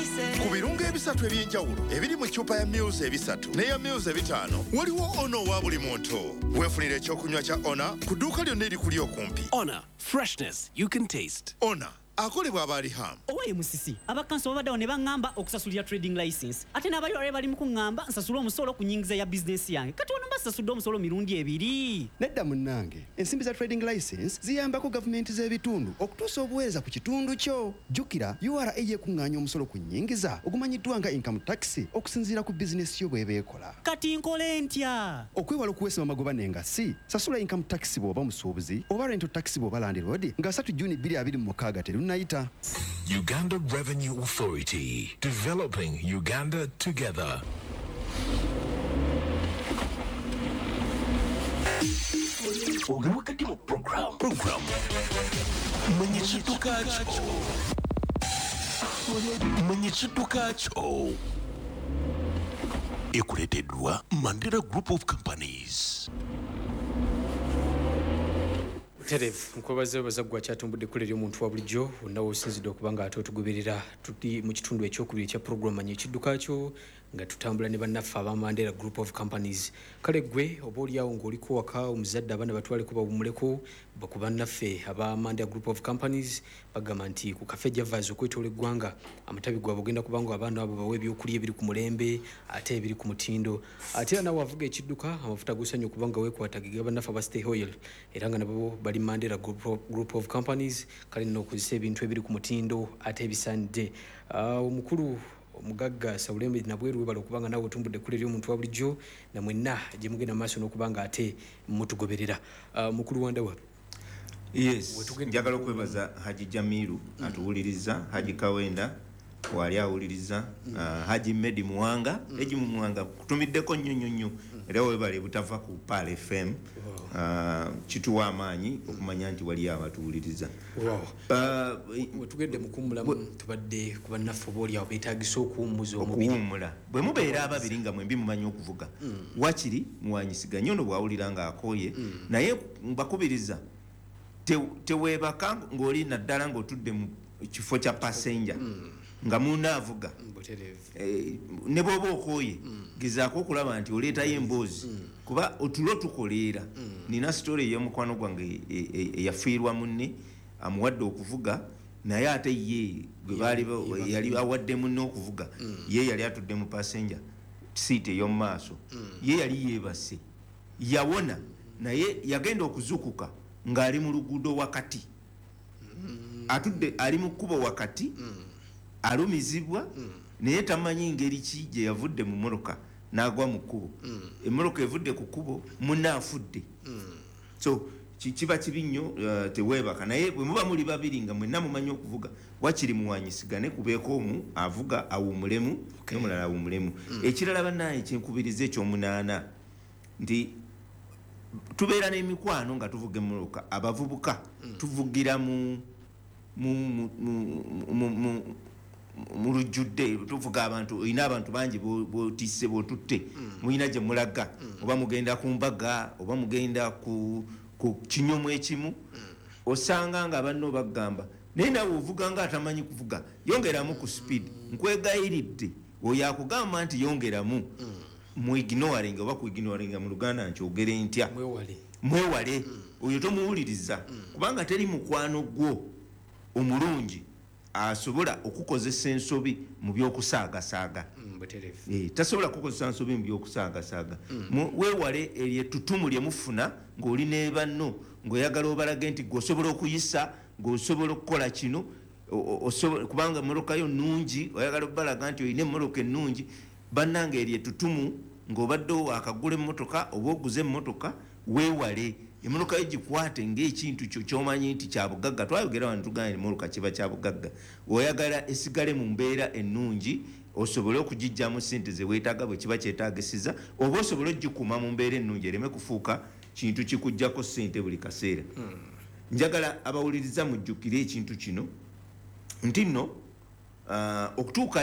ku birungo ebisatu ebyenjawulo ebiri mu ccupa ya Mills ebisatu n'eya Mills ebitaano waliwo ono wa buli muntu. Weefunira ekyokunywa kya Ona ku dduuka lyonna erikuli okumpi. Ona, freshness you can taste. Ona akolebwa Abaliham. Owaye musisi abakansi babaddewo ne baŋŋamba okusasulira trading license ate n'abayolale bali mu kuŋŋamba nsasule omusolo ku nnyingiza ya bizinesi yange kati wano mbasasudde omusolo mirundi ebiri. Nedda munnange ensimbi za trading license ziyambako gavumenti z'ebitundu okutuusa obuweereza ku kitundu kyo. Jjukira URA yekuŋŋaanya omusolo ku nnyingiza ogumanyiddwa nga income tax okusinziira ku bizinesi yo bw'eba ekola. Kati nkole ntya? Okwewala okuweesa magoba n'engassi sasula income tax bw'oba musuubuzi oba rental tax bw'oba landlord nga 3 Juni 2026 terunnaita. Uganda Revenue Authority, developing Uganda together. Wakati wa program mwenye chitukacho ekuleteddwa Mandela Group of Companies. Terev nkubaze bazagwa kyatumbudde kulera omuntu wa bulijjo nawo osinzidde okuba nga ate otugoberera tuli mu kitundu ekyokubiri kya program manyi ekidduka kyo nga tutambula ne bannaffe aba Mandela Group of Companies. Kale gwe oba oliawo ng'oliko waka omuzadde abaana batwaleko bawumuleko bakuba bannaffe aba Mandela Group of Companies bagamba nti ku Cafe Javas okwetoola eggwanga amatabi gwabwe ogenda kubanga abaana abo bawe ebyokulya ebiri ku mulembe ate ebiri ku mutindo ate era nawe avuga ekidduka amafuta gusanya okubanga weekwatagiga bannaffe aba Stay Oil era nga nabo bali Mandela Group of Companies kale n'okozesa ebintu ebiri ku mutindo ate ebisaanidde. Omukulu omugagga Saulembe nabweru webala okubanga nawe otumbudde kulera omuntu wa bulijjo na mwenna gye mugenda maaso n'okubanga ate mutugoberera. Mukulu Wandawa. Yes, njagala okwebaza Haji Jamiru atuwuliriza, Haji Kawenda wali awuliriza, Haji Medi Muwanga, Eji Muwanga kutumiddeko nnyo era webale butava ku Pal FM. Kituwa amaanyi okumanya nti wali abatuwuliriza. Wetugedde mukummulamu tubadde ku bannaffe oba oliawo beetagisa okuwummuza omubiri. Okuwummula bwe mubeera ababiri nga mwembi mumanyi okuvuga wakiri muwanyisiganye ono bwawulira nga akooye naye mbakubiriza teweebaka ng'oli naddala ng'otudde mu kifo kya passenger nga munaavuga ne bw'oba okooye gezaako okulaba nti oleetayo emboozi kuba otulo tukoleera. Nina story ey'omukwano gwange eyafiirwa munne amuwadde okuvuga naye ate ye yali awadde munne okuvuga ye yali atudde mu passenger seat ey'omu maaso ye yali yeebase yawona naye yagenda okuzukuka ng'ali mu luguudo wakati atudde ali mu kkubo wakati alumizibwa naye tamanyi ngeri ki gye yavudde mu mmotoka n'agwa mu kkubo. Emmotoka evudde ku kkubo munaafudde. So kiba kibi nnyo teweebaka naye bwe muba muli babiri nga mwenna mumanyi okuvuga wakiri muwanyisigane kubeeko omu avuga awummulemu n'omulala awummulemu. Ekirala bannaye kyenkubiriza ekyomunaana nti tubeera n'emikwano nga tuvuga emmotoka abavubuka tuvugira mu lujjudde tuvuga abantu olina abantu bangi botisse botutte mulina gye mulaga oba mugenda ku mbaga oba mugenda ku kinyomu ekimu osanga nga banno bagamba naye nawe ovuga nga atamanyi kuvuga yongeramu ku speed nkwegayiridde oyo akugamba nti yongeramu mu ignoring oba ku ignoring mu Luganda nkyogere ntya mwewale oyo tomuwuliriza kubanga teri mukwano gwo omulungi asobola okukozesa ensobi mu byokusaagasaaga. Tasobola kukozesa ensobi mu byokusaagasaaga. Weewale eryetutumu lye mufuna ng'oli ne banno ng'oyagala obalage nti g'osobola okuyisa ng'osobola okukola kino kubanga emmotoka yo nnungi oyagala obalaga nti olina emmotoka ennungi bannange eryetutumu ng'obadde akagula emmotoka oba oguze emmotoka weewale emmotoka yo gikwate ng'ekintu kyo ky'omanyi nti kya bugagga. Twayogera wano tugamba emmotoka kiba kya bugagga oyagala esigale mu mbeera ennungi osobole okugijjamu ssente ze weetaaga bwe kiba kyetaagisiza oba osobole ogikuuma mu mbeera ennungi ereme kufuuka kintu kikuggyako ssente buli kaseera. Njagala abawuliriza mujjukire ekintu kino nti nno okutuuka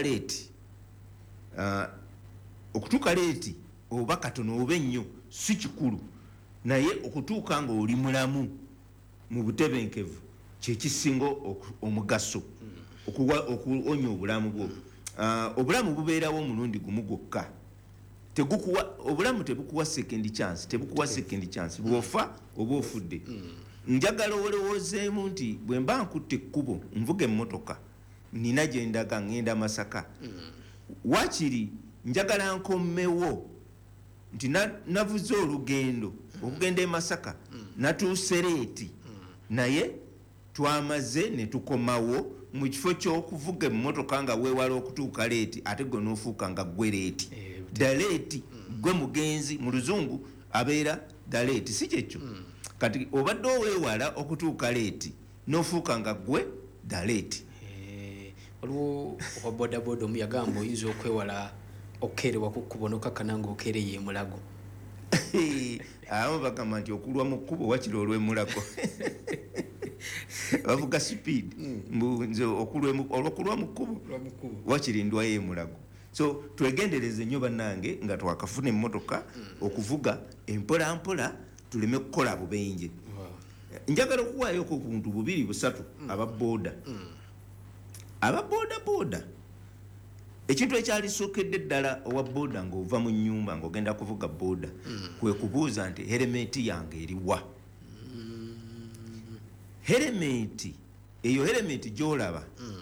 leeti oba katono oba ennyo si kikulu naye okutuuka nga oli mulamu mu butebenkevu kye kisinga omugaso okuwonya obulamu bwo. obulamu bubeerawo omulundi gumu gwokka. Obulamu tebukuwa second chance bwofa oba ofudde. Njagala olowoozeemu nti bwe mba nkutte ekkubo nvuga emmotoka nina gye ndaga ngenda Masaka, wakiri njagala nkommewo nti navuze olugendo okugenda e Masaka natuuse Leeti, naye twamaze ne tukomawo mu kifo ky'okuvuga emmotoka nga weewala okutuuka Leeti ate gwe n'ofuuka nga ggwe Leeti. Daleeti gwe mugenzi mu luzungu abeera Daleeti, si kyekyo? Kati obadde oweewala okutuuka Leeti n'ofuuka nga ggwe Daleeti. Waliwo owa bodaboda omu yagamba oyinza okwewala okukeerewa ku kkubo n'okakkana ng'okeereye e Mulago. Abo bagamba nti okulwa mu kkubo wakiri olw'emulago. Bavuga speed nze olw'okulwa mu kkubo wakiri ndwayo e Mulago. So twegendereze nnyo bannange nga twakafuna emmotoka okuvuga empola mpola tuleme kukola bubenje. Njagala okuwaayo ku buntu 2-3 aba boda ekintu ekyalisookedde ddala owa boda ng'ova mu nnyumba ng'ogenda kuvuga boda kwe kubuuza nti helemeti yange eriwa. Helemeti eyo helemeti gy'olaba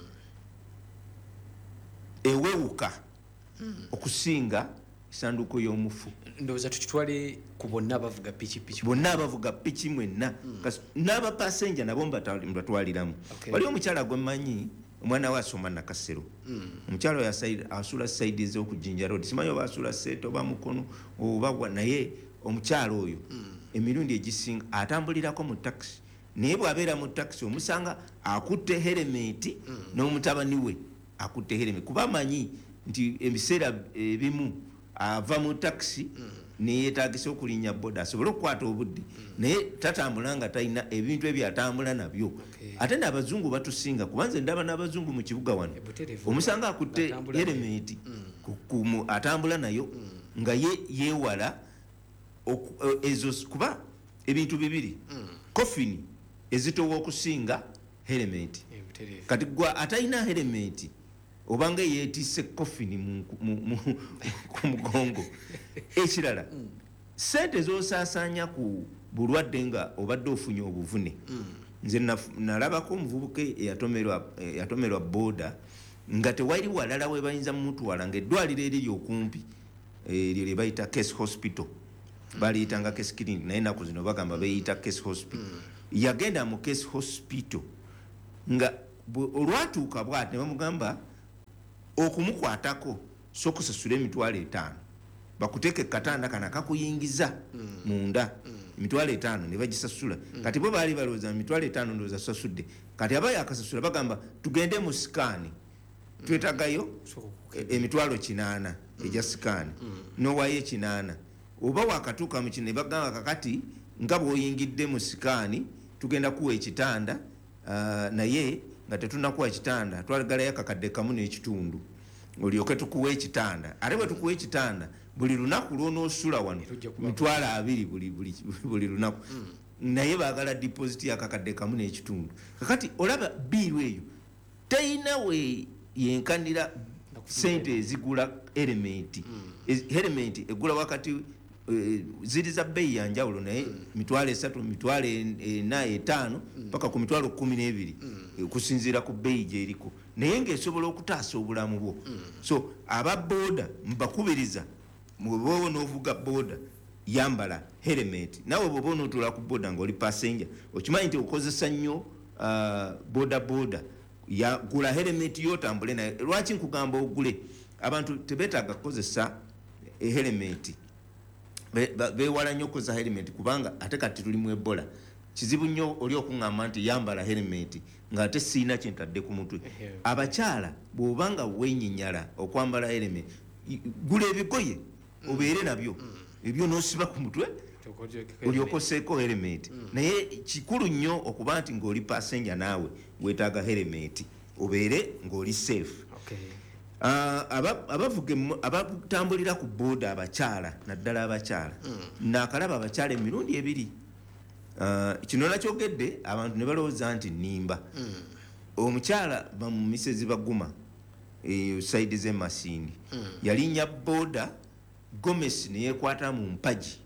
ewewuka okusinga esanduuko y'omufu. Ndowooza tukitwale ku bonna abavuga pikipiki. Bonna abavuga piki mwenna n'abapasenja nabo mbatwaliramu. Waliwo omukyala gwe mmanyi omwana we asoma Nakasero. Omukyala oyo asula saidi ez'okujinja road, simanyi oba asula Seeto oba Mukono oba naye omukyala oyo emirundi egisinga atambulirako mu taxi, naye bw'abeera mu taxi omusanga akutte helemeti n'omutabani we akutte helemeti kuba amanyi nti ebiseera ebimu ava mu taxi neyeetagisa okulinnya boda asobole okukwata obudde naye tatambula nga talina ebintu ebyo atambula nabyo. Ate n'abazungu batusinga kuba nze ndaba n'abazungu mu kibuga wano omusanga akutte helemeti atambula nayo nga yeewala ezo kuba ebintu bibiri kofini ezitowa okusinga helemeti. Kati gwa atalina helemeti obanga yeetisse kofini ku mugongo. Ekirala sente z'osaasaanya ku bulwadde nga obadde ofunye obuvune. Nze nalabako omuvubuka eyatomerwa boda nga tewali walala we bayinza mumutwala ng'eddwaliro eriri okumpi eryo lye bayita Case Hospital, baliyitanga Case Clinic naye ennaku zino bagamba beeyita Case Hospital. Yagenda mu Case Hospital nga olwatuuka bw'ati ne bamugamba okumukwatako sokusasula $5,000 bakuteeka ekatanda kana kakuyingiza munda $5,000 ne bagisasula. Kati bo baali balowooza $5,000 ndowooza sasudde, kati aba yakasasula bagamba tugende mu sikaani twetagayo $800 egya sikaani n'owaayo $800 oba wakatuuka mu kino ne bagamba kakati nga bw'oyingidde mu sikaani tugenda kuwa ekitanda naye nga tetunakuwa kitanda twagalayo akakadde kamu n'ekitundu olyoke tukuwa ekitanda. Ate bwe tukuwa ekitanda buli lunaku lw'onoosula wano $20 buli lunaku, naye baagala deposit y'akakadde kamu n'ekitundu. Kakati olaba biiru eyo teyina we yenkanira sente ezigula helemeti. Helemeti egula wakati ziri za bbeeyi ya njawulo naye $3,000 $4,000 $5,000 paka ku $12,000 okusinziira ku bbeeyi gy'eriko, naye ng'esobola okutaasa obulamu bwo. So aba boda mbakubiriza bwoba n'ovuga boda yambala helemeti. Nawe bwoba onootula ku boda ng'oli passenger okimanyi nti okozesa nnyo boda gula helemeti y'otambule naye. Lwaki nkugamba ogule? Abantu tebeetaaga kukozesa helemeti, beewala nnyo okukozesa helemeti kubanga ate kati tuli mu Ebola. Kizibu nnyo oli okuŋŋamba nti yambala helemeti ng'ate siina kye ntadde ku mutwe. Abakyala bw'obanga weenyinyala okwambala helemeti, gula ebigoye obeere nabyo ebyo n'osiba ku mutwe olyokoseeko helemeti. Naye kikulu nnyo okuba nti ng'oli passenger naawe weetaaga helemeti obeere ng'oli safe. Abatambulira ku boda abakyala naddala abakyala naakalaba abakyala emirundi 2. Kino nakyogedde abantu ne balowooza nti nnimba. Omukyala bamumisezi baguma side z'emasiini yalinnya booda Gomez neyekwata mu mpaji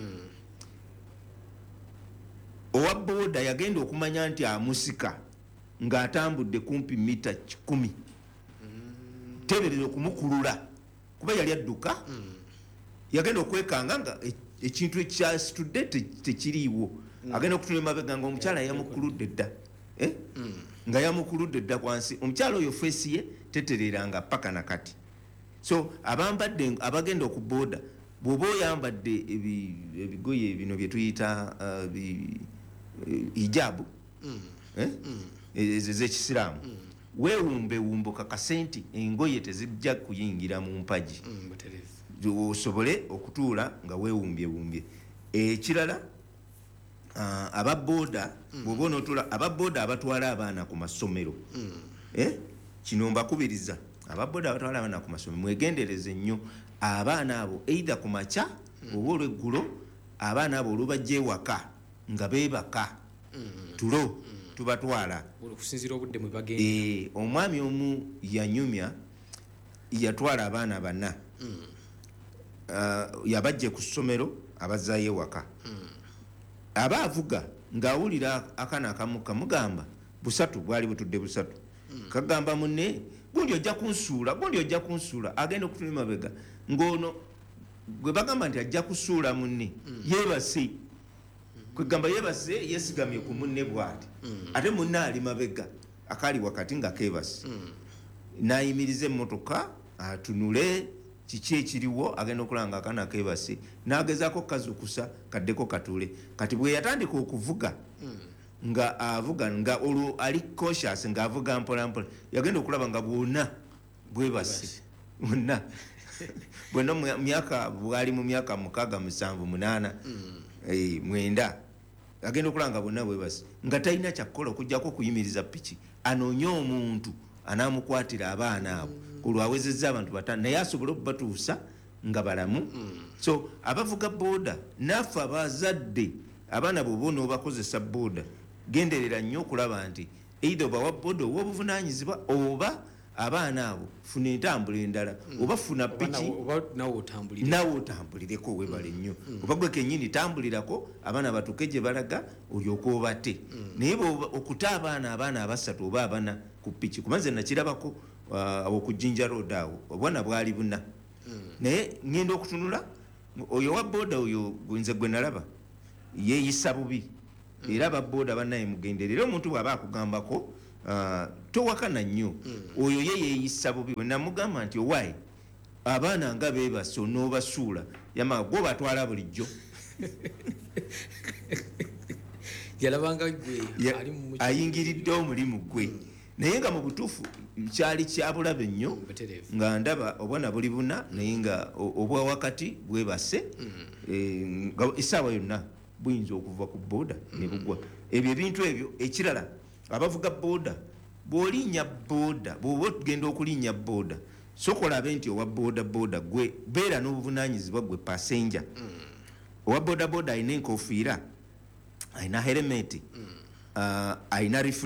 owa booda yagenda okumanya nti amusika ng'atambudde kumpi mita 10 teberera okumukulula kuba yali adduka yagenda okwekanga nga ekintu ekyasitudde tekiriiwo agenda okutula emabega nga omukyala yamukuludde dda nga yamukuludde dda kwansi omukyala oyo feesi ye tetereranga paka nakati so abagenda okubooda bw'oba oyambadde ebigoye bino bye tuyita hijabu ez'ekisiraamu weewumbewumbuka kasenti engoye tezijja kuyingira mu mpaji osobole okutuula nga weewumbyewumbye ekirala ababooda bw'oba onootula ababooda abatwala abaana ku masomero kino mbakubiriza ababooda abatwala abaana ku masomero mwegendereze nnyo abaana abo either ku makya oba olweggulo abaana abo olubajja ewaka nga beebaka tulo tubatwala okusinziira obudde mwe bagenda omwami omu yanyumya yatwala abaana bana yabajje ku ssomero abazaayo ewaka aba avuga ng'awulira akaana akamu kamugamba busatu bwali butudde busatu kagamba munne gundi ojja kunsuula agenda okutula emabega ng'ono gwe bagamba nti ajja kusuula munne yeebase kwegamba yeebase yeesigamye ku munne bw'ati ate munne ali mabega akali wakati nga keebase n'ayimiriza emmotoka atunule kiki ekiriwo agenda okulanga akaana keebase n'agezaako kazukusa kaddeko katule kati bwe yatandika okuvuga nga avuga nga olwo ali cautious ng'avuga mpolampola yagenda okulaba nga bwonna bwebase bwonna bwonna myaka bwali mu myaka 6 7 8 9 agenda okulaba nga bwonna bwebase nga talina kyakukola okujjako okuyimiriza piki anoonye omuntu anaamukwatira abaana abo olwo awezezza abantu batano naye asobole okubatuusa nga balamu so abavuga booda naffe abazadde abaana bw'oba onoobakozesa booda genderera nnyo okulaba nti either obawa booda ow'obuvunaanyizibwa oba abaana abo funa entambula endala oba funa piki nawe otambulireko webale nnyo oba gwe kennyini tambulirako abaana batuuke gye balaga olyoka obate naye okuta abaana abasatu oba abana ku piki kubanze nakirabako awo ku Jinja Road awo obwana bwali buna naye ngenda okutunula oyo wa booda oyo nze gwe nalaba yeeyisa bubi era ababooda bannaye mugenderera omuntu bw'aba akugambako towakana nnyo oyo ye yeeyisa bubi we namugamba nti owaayi abaana nga beebase onoobasuula yamaga gwe batwala bulijjo yalabanga gwe ayingiridde omulimu gwe naye nga mu butuufu kyali kyabulabe nnyo nga ndaba obwana buli buna naye nga obwa wakati bwebase essaawa yonna buyinza okuva ku booda ne bugwa ebyo ebintu ebyo ekirala abavuga booda bw'olinnya booda bw'oba ogenda okulinnya booda sokolabe nti owa booda gwe beera n'obuvunaanyizibwa gwe pasenja owa booda alina enkofiira alina heremeti alina